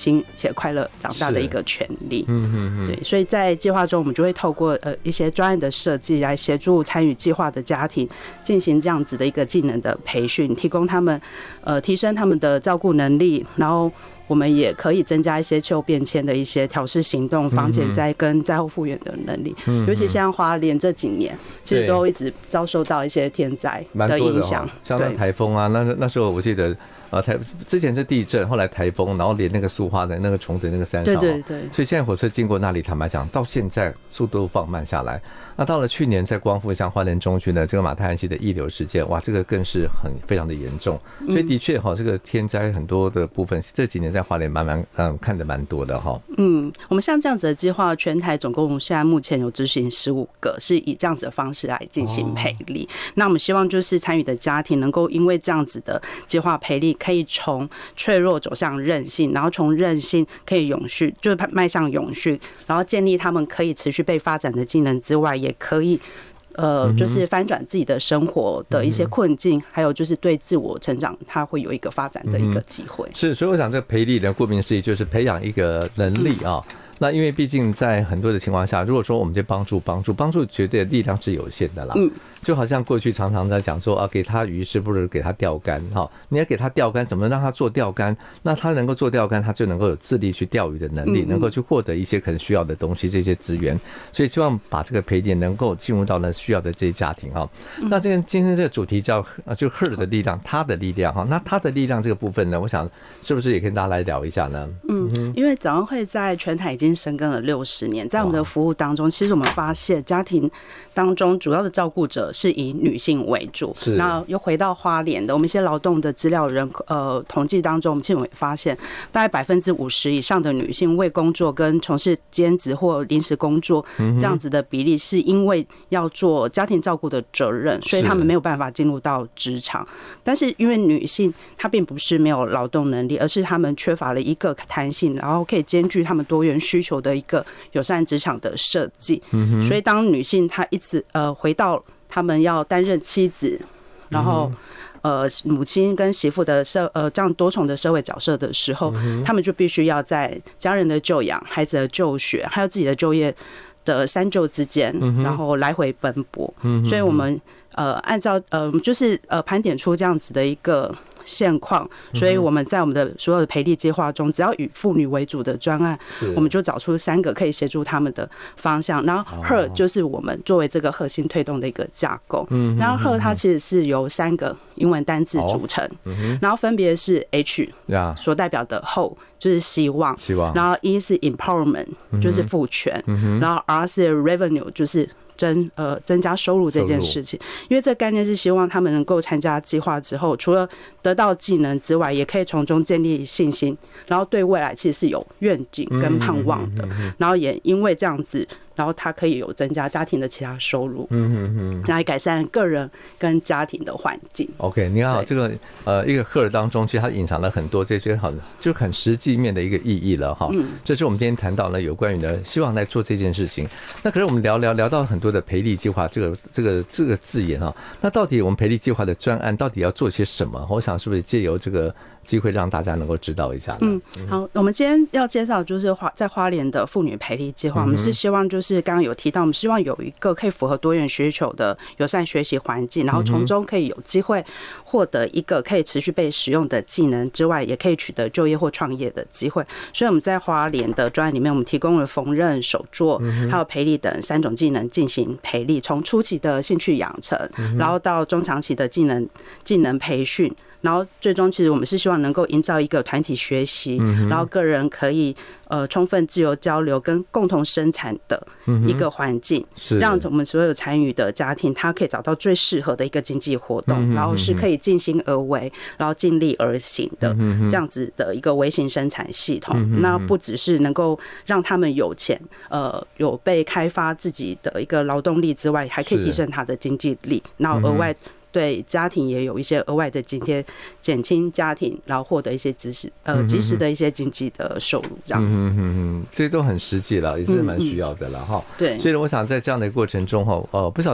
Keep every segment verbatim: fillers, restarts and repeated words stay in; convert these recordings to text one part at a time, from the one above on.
心且快乐长大的一个权利。 嗯嗯嗯， 对，所以在计划中，我们就会透过呃一些专案的设计来协助参与计划的家庭进行这样子的一个技能的培训，提供他们呃提升他们的照顾能力，然后我们也可以增加一些气候变迁的一些调适行动，防减灾跟灾后复原的能力。嗯、尤其像花莲这几年，其实都一直遭受到一些天灾的影响， 像那台风啊，那那时候我记得。呃，台之前是地震，后来台风，然后连那个苏花的那个虫的那个山上， 对对对， 所以现在火车经过那里，坦白讲，到现在速度放慢下来。那到了去年在光复像花莲中区的这个马太安溪的溢流事件，哇，这个更是很非常的严重。所以的确哈，这个天灾很多的部分，这几年在花莲蛮蛮嗯看的蛮多的哈。 嗯，我们像这样子的计划，全台总共现在目前有执行十五个，是以这样子的方式来进行培力。哦、那我们希望就是参与的家庭能够因为这样子的计划培力，可以从脆弱走向韧性，然后从韧性可以永续，就是迈向永续，然后建立他们可以持续被发展的技能之外，也可以呃，就是翻转自己的生活的一些困境，还有就是对自我成长，它会有一个发展的一个机会。 是，所以我想这培力呢，顾名思义就是培养一个能力啊。那因为毕竟在很多的情况下，如果说我们就帮助帮助帮助，绝对力量是有限的啦。嗯，就好像过去常常在讲说啊，给他鱼是不是给他钓竿哈？你要给他钓竿，怎么让他做钓竿？那他能够做钓竿，他就能够有自力去钓鱼的能力，能够去获得一些可能需要的东西，这些资源。所以希望把这个培点能够进入到呢需要的这些家庭哈。那这个今天这个主题叫就 Her 的力量，他的力量哈。那他的力量这个部分呢，我想是不是也跟大家来聊一下呢？ 嗯，因为早上会在全台已经已经深耕了六十年，在我们的服务当中，其实我们发现家庭当中主要的照顾者是以女性为主。那又回到花莲的我们一些劳动的资料人呃统计当中，我们其实也发现，大概百分之五十以上的女性为工作跟从事兼职或临时工作这样子的比例，是因为要做家庭照顾的责任，所以他们没有办法进入到职场。但是因为女性她并不是没有劳动能力，而是她们缺乏了一个弹性，然后可以兼具她们多元需求的一个友善职场的设计。所以当女性她一直呃回到她们要担任妻子，然后呃母亲跟媳妇的社呃这样多重的社会角色的时候，她们就必须要在家人的就养、孩子的就学，还有自己的就业的三就之间，然后来回奔波。所以我们呃按照呃就是呃盘点出这样子的一个现况，所以我们在我们的所有的培力计划中，只要以妇女为主的专案，我们就找出三个可以协助他们的方向。然后 Her 就是我们作为这个核心推动的一个架构。然后 Her 它其实是由三个英文单字组成，然后分别是 H 所代表的 Hope， 就是希望，然后 E 是 Empowerment， 就是赋权，然后 R 是 Revenue， 就是增呃增加收入这件事情。因为这个概念是希望他们能够参加计划之后，除了得到技能之外，也可以从中建立信心，然后对未来其实是有愿景跟盼望的。然后也因为这样子，然后他可以有增加家庭的其他收入，来改善个人跟家庭的环境。 OK， 你看这个呃一个 Her 当中，其实它隐藏了很多这些很就很实际面的一个意义了哈。这是我们今天谈到了有关于呢，希望来做这件事情。那可是我们聊聊聊到很多的培力计划这个这个这个字眼哈，那到底我们培力计划的专案到底要做些什么？我想是不是借由这个机会让大家能够知道一下呢？ 嗯，好，我们今天要介绍就是花在花莲的妇女培力计划，我们是希望就是刚刚有提到，我们希望有一个可以符合多元需求的友善学习环境，然后从中可以有机会获得一个可以持续被使用的技能之外，也可以取得就业或创业的机会。所以我们在花莲的专案里面，我们提供了缝纫、手作还有培力等三种技能进行培力，从初期的兴趣养成，然后到中长期的技能技能培训。然后最终其实我们是希望能够营造一个团体学习，然后个人可以呃充分自由交流跟共同生产的一个环境，让我们所有参与的家庭他可以找到最适合的一个经济活动，然后是可以尽心而为，然后尽力而行的这样子的一个微型生产系统。那不只是能够让他们有钱，呃有被开发自己的一个劳动力之外，还可以提升他的经济力，然后额外对家庭也有一些额外的津贴，减轻家庭，然后获得一些及时呃及时的一些经济的收入，这样。嗯嗯嗯，这些都很实际了，也是蛮需要的了哈。 对， 所以我想在这样的过程中哈，呃，不晓得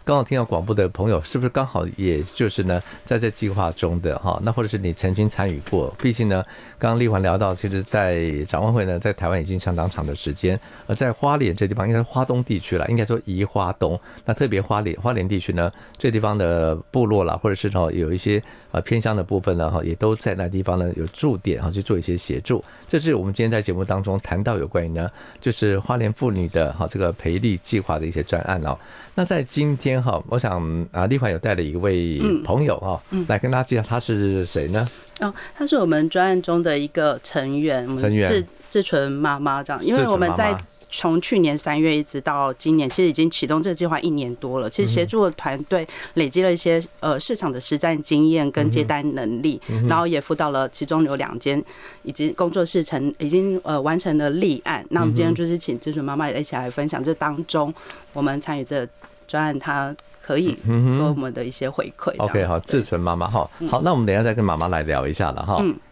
刚好听到广播的朋友，是不是刚好也就是呢，在这计划中的哈？那或者是你曾经参与过？毕竟呢，刚刚丽环聊到，其实，在展望会呢，在台湾已经相当长的时间，而在花莲这地方，应该是花东地区啦，应该说宜花东。那特别花莲花莲地区呢，这地方的部落啦，或者是呢有一些呃偏乡的部分呢，哈，也都在那地方呢有驻点哈，去做一些协助。这是我们今天在节目当中谈到有关于呢，就是花莲妇女的哈这个培力计划的一些专案哦。那在今天哈，我想啊，丽环有带了一位朋友哈，嗯嗯、来跟大家介绍他是谁呢？ 哦，他是我们专案中的一个成员， 成员志志纯妈妈这样，因为我们在从去年三月一直到今年，其实已经启动这个计划一年多了。其实协助的团队累积了一些呃市场的实战经验跟接单能力，嗯、然后也辅导了其中有两间已经工作室成已经呃完成了立案。那我们今天就是请志纯妈妈一起来分享这当中我们参与这个专案，她可以和我们的一些回馈。 OK， 好，志纯妈妈哈，好，那我们等一下再跟妈妈来聊一下了哈。嗯